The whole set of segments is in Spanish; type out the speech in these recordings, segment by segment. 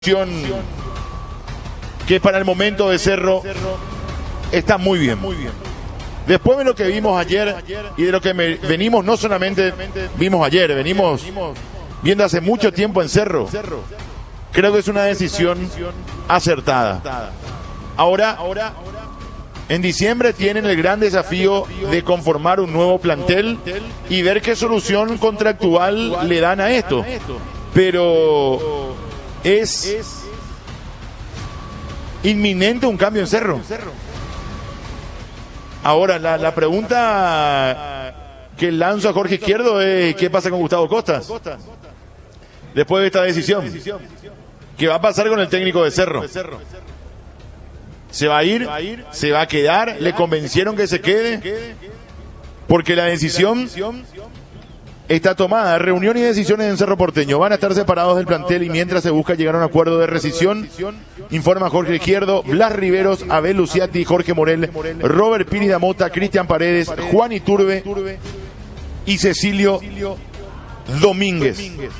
que para el momento de Cerro está muy bien. Después de lo que vimos ayer y de lo que venimos, no solamente vimos ayer, venimos viendo hace mucho tiempo en Cerro. Creo que es una decisión acertada. Ahora, en diciembre tienen el gran desafío de conformar un nuevo plantel y ver qué solución contractual le dan a esto. Pero es inminente un cambio en Cerro. Ahora, la pregunta que lanzo a Jorge Izquierdo es: ¿qué pasa con Gustavo Costas? Después de esta decisión, ¿qué va a pasar con el técnico de Cerro? ¿Se va a ir? ¿Se va a quedar? ¿Le convencieron que se quede? Porque la decisión está tomada. Reunión y decisiones en Cerro Porteño. Van a estar separados del plantel y mientras se busca llegar a un acuerdo de rescisión, informa Jorge Izquierdo, Blas Riveros, Abel Luciati, Jorge Morel, Robert Pini Damota, Cristian Paredes, Juan Iturbe y Cecilio Domínguez.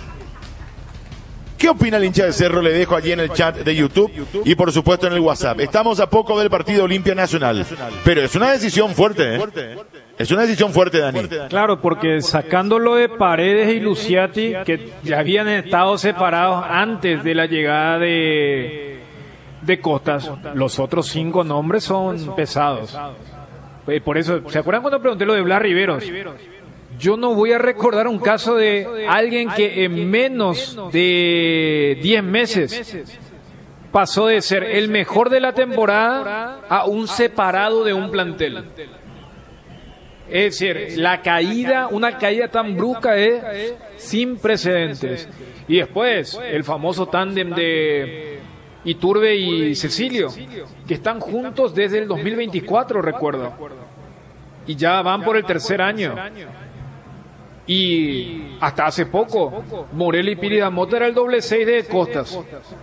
¿Qué opina el hincha de Cerro? Le dejo allí en el chat de YouTube y por supuesto en el WhatsApp. Estamos a poco del partido Olimpia Nacional, pero es una decisión fuerte, ¿eh? Es una decisión fuerte, Dani. Claro, porque sacándolo de Paredes y Luciati, que ya habían estado separados antes de la llegada de Costas, los otros 5 nombres son pesados. Por eso, ¿se acuerdan cuando pregunté lo de Blas Riveros? Yo no voy a recordar un caso de alguien que en menos de 10 meses pasó de ser el mejor de la temporada a un separado de un plantel. Es decir, una caída tan brusca es sin precedentes. Y después, el famoso tándem de Iturbe y Cecilio, que están juntos desde el 2024, recuerdo. Y ya van por el tercer año. Y hasta hace poco, Morel y Pini Damota era el doble 6 de Costas.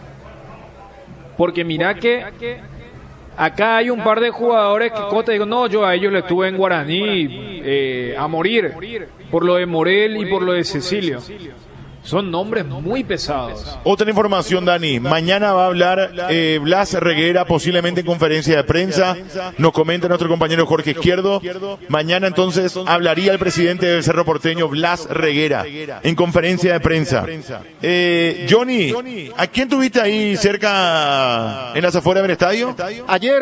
Porque mira que acá hay un par de jugadores que Costas digo, no, yo a ellos le estuve en Guaraní a morir por lo de Morel y por lo de Cecilio. Son nombres muy pesados. Otra información, Dani. Mañana va a hablar Blas Reguera, posiblemente en conferencia de prensa. Nos comenta nuestro compañero Jorge Izquierdo. Mañana entonces hablaría el presidente del Cerro Porteño, Blas Reguera, en conferencia de prensa. Johnny, ¿a quién tuviste ahí cerca en las afueras del estadio? Ayer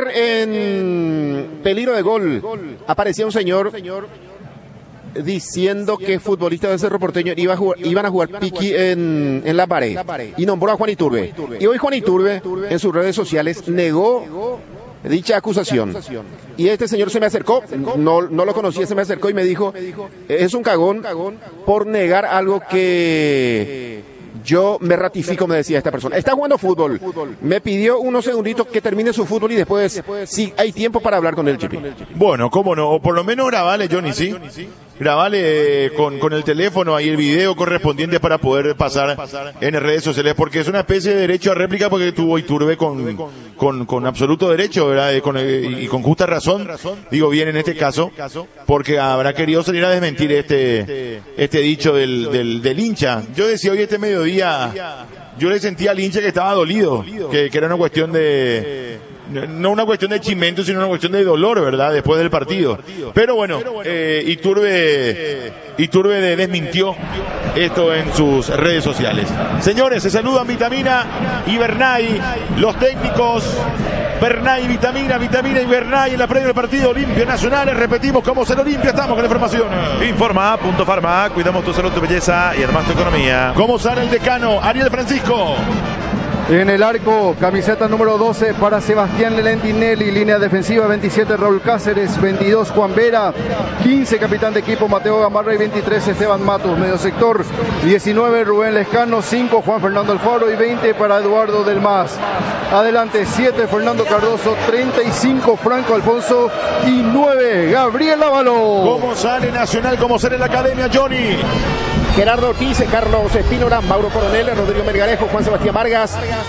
en peligro de gol aparecía un señor diciendo que futbolistas del Cerro Porteño iban a jugar piqui en la pared y nombró a Juan Iturbe. Y hoy Juan Iturbe en sus redes sociales negó dicha acusación. Y este señor se me acercó, no lo conocía, se me acercó y me dijo, es un cagón por negar algo que yo me ratifico, me decía esta persona. Está jugando fútbol. Me pidió unos segunditos que termine su fútbol y después sí hay tiempo para hablar con el Chipi. Bueno, cómo no, o por lo menos grabale, Johnny, ¿sí? Grabale con el teléfono ahí el video correspondiente para poder pasar en redes sociales, porque es una especie de derecho a réplica, porque tuvo Iturbe con absoluto derecho, ¿verdad? Y con justa razón, digo bien en este caso, porque habrá querido salir a desmentir este dicho del hincha. Yo decía hoy este mediodía, yo le sentía al hincha que estaba dolido, que era una cuestión de... No una cuestión de chimento, sino una cuestión de dolor, ¿verdad? Después del partido. Pero bueno, Iturbe desmintió esto en sus redes sociales. Señores, se saludan Vitamina y Bernay, los técnicos Bernay, Vitamina y Bernay en la previa del partido Olimpia Nacional. Repetimos, ¿cómo será Olimpia? Estamos con la información. Informa, Punto Farma, cuidamos tu salud, tu belleza y además tu economía. ¿Cómo sale el decano? Ariel Francisco. En el arco, camiseta número 12 para Sebastián Lelendinelli, línea defensiva 27 Raúl Cáceres, 22 Juan Vera, 15 capitán de equipo Mateo Gamarra y 23 Esteban Matos, medio sector 19 Rubén Lescano, 5 Juan Fernando Alfaro y 20 para Eduardo Del Mas. Adelante 7 Fernando Cardoso, 35 Franco Alfonso y 9 Gabriel Ávalo. ¿Cómo sale Nacional? ¿Cómo sale la academia, Johnny? Gerardo Ortiz, Carlos Espínora, Mauro Coronel, Rodrigo Melgarejo, Juan Sebastián Vargas,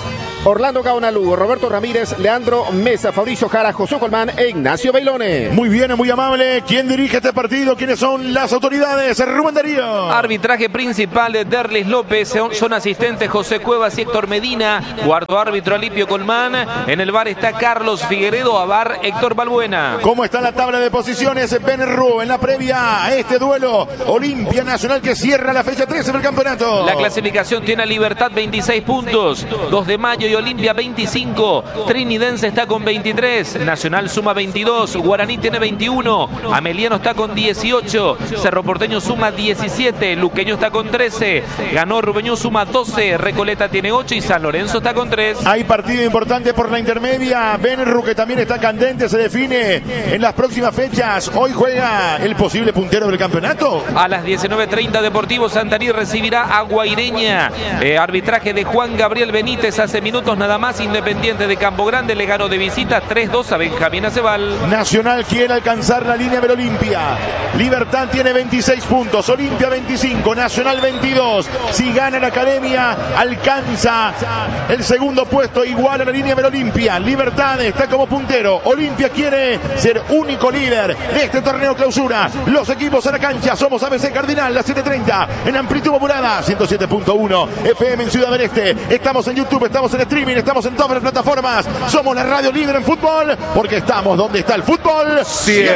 Orlando Gaona Lugo, Roberto Ramírez, Leandro Mesa, Fabricio Jara, José Colmán e Ignacio Bailone. Muy bien, muy amable. ¿Quién dirige este partido? ¿Quiénes son las autoridades? Rubén Darío. Arbitraje principal de Derlis López. Son asistentes José Cuevas y Héctor Medina. Cuarto árbitro Alipio Colmán. En el VAR está Carlos Figueredo. A VAR Héctor Balbuena. ¿Cómo está la tabla de posiciones? Benru en la previa a este duelo. Olimpia Nacional que cierra la fecha 13 del campeonato. La clasificación tiene a Libertad 26 puntos. 2 de Mayo y Olimpia 25. Trinidense está con 23. Nacional suma 22. Guaraní tiene 21. Ameliano está con 18. Cerro Porteño suma 17. Luqueño está con 13. Ganó Rubeñú suma 12. Recoleta tiene 8 y San Lorenzo está con 3. Hay partido importante por la intermedia. Benru que también está candente. Se define en las próximas fechas. Hoy juega el posible puntero del campeonato. A las 19:30 Deportivo Santaní recibirá a Guaireña. Arbitraje de Juan Gabriel Benítez. Hace minutos nada más. Independiente de Campo Grande le ganó de visita 3-2 a Benjamín Acebal. Nacional quiere alcanzar la línea del Olimpia. Libertad tiene 26 puntos. Olimpia 25. Nacional 22. Si gana la Academia, alcanza el segundo puesto igual a la línea del Olimpia. Libertad está como puntero. Olimpia quiere ser único líder de este torneo clausura. Los equipos a la cancha. Somos ABC Cardinal, las 7:30 en amplitud modulada, 107.1 FM en Ciudad del Este. Estamos en YouTube, estamos en streaming, estamos en todas las plataformas. Somos la radio líder en fútbol porque estamos donde está el fútbol.